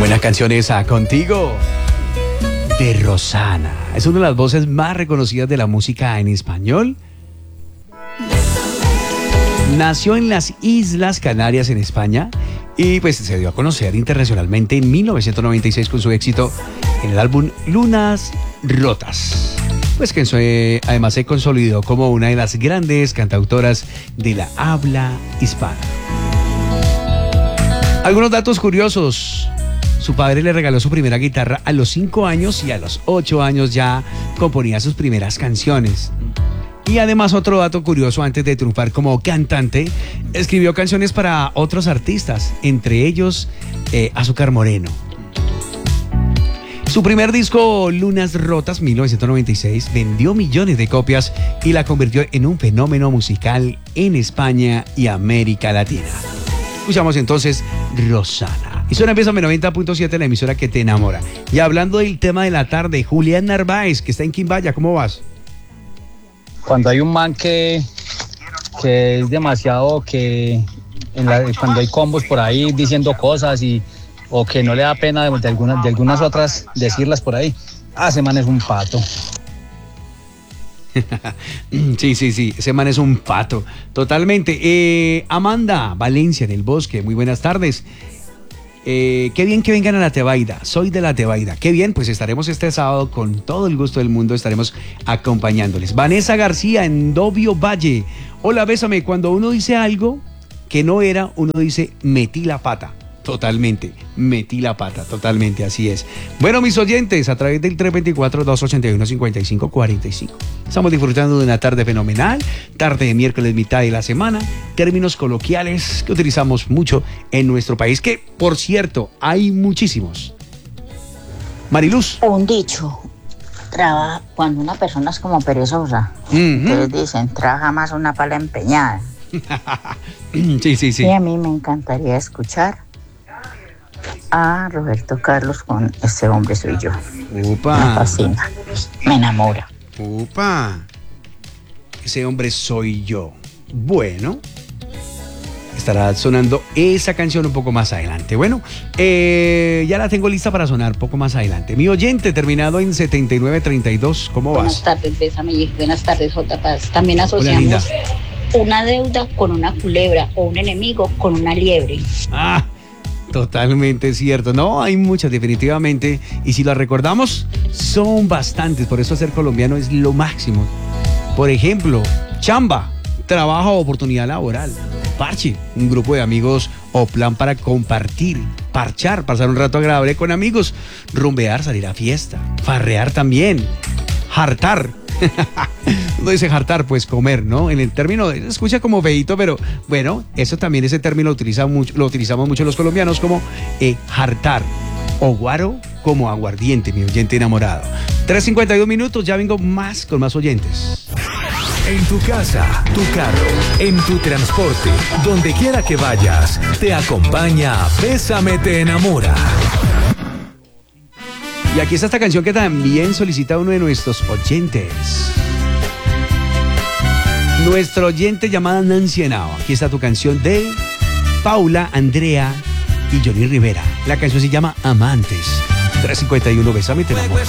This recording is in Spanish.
Buena canción esa, Contigo, de Rosana. Es una de las voces más reconocidas de la música en español. Nació en las Islas Canarias, en España, y pues se dio a conocer internacionalmente en 1996 con su éxito en el álbum Lunas Rotas. Pues que además se consolidó como una de las grandes cantautoras de la habla hispana. Algunos datos curiosos. Su padre le regaló su primera guitarra a los 5 años y a los 8 años ya componía sus primeras canciones. Y además, otro dato curioso, antes de triunfar como cantante, escribió canciones para otros artistas, entre ellos Azúcar Moreno. Su primer disco, Lunas Rotas, 1996, vendió millones de copias y la convirtió en un fenómeno musical en España y América Latina. Escuchamos entonces Rosana. Y suena Bésame 90.7, la emisora que te enamora. Y hablando del tema de la tarde, Julián Narváez, que está en Quimbaya, ¿cómo vas? Cuando hay un man que es demasiado, cuando hay combos por ahí diciendo cosas o que no le da pena de algunas otras decirlas por ahí, ese man es un pato. Sí, ese man es un pato, totalmente. Amanda Valencia del Bosque, muy buenas tardes. Qué bien que vengan a la Tebaida, soy de la Tebaida. Qué bien, pues estaremos este sábado con todo el gusto del mundo, estaremos acompañándoles. Vanessa García en Dobio Valle. Hola, bésame. Cuando uno dice algo que no era, uno dice metí la pata. Totalmente, metí la pata, totalmente, así es. Bueno, mis oyentes, a través del 324-281-5545. Estamos disfrutando de una tarde fenomenal, tarde de miércoles, mitad de la semana, términos coloquiales que utilizamos mucho en nuestro país, que, por cierto, hay muchísimos. Mariluz. Un dicho, cuando una persona es como perezosa, entonces dicen, trabaja más una pala empeñada. Sí. Y a mí me encantaría escuchar a Roberto Carlos con Este hombre soy yo. Upa. Me fascina, me enamora. Upa, ese hombre soy yo. Bueno, estará sonando esa canción un poco más adelante. Bueno, ya la tengo lista para sonar un poco más adelante. Mi oyente, terminado en 7932, ¿cómo vas? Buenas tardes, Bésame. Buenas tardes, J. Paz. También asociamos una deuda con una culebra o un enemigo con una liebre. Totalmente cierto. No, hay muchas definitivamente. Y si las recordamos, son bastantes. Por eso ser colombiano es lo máximo. Por ejemplo, chamba, trabajo o oportunidad laboral. Parche, un grupo de amigos o plan para compartir, parchar, pasar un rato agradable con amigos, rumbear, salir a fiesta, farrear también, hartar. Uno dice hartar, pues comer, ¿no? En el término, escucha como feíto, pero bueno, eso también, ese término lo utilizamos mucho los colombianos como hartar, o guaro como aguardiente, mi oyente enamorado. 3:52 minutos, ya vengo con más oyentes. En tu casa, tu carro, en tu transporte, donde quiera que vayas, te acompaña Bésame te enamora. Y aquí está esta canción que también solicita uno de nuestros oyentes. Nuestro oyente llamada Nancy Henao. Aquí está tu canción de Paula, Andrea y Johnny Rivera. La canción se llama Amantes. 3:51, Bésame te enamora.